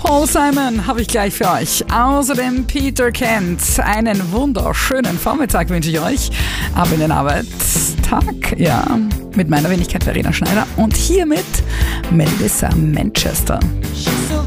Paul Simon habe ich gleich für euch. Außerdem Peter Kent. Einen wunderschönen Vormittag wünsche ich euch. Ab in den Arbeitstag, ja, mit meiner Wenigkeit Verena Schneider und hiermit Melissa Manchester.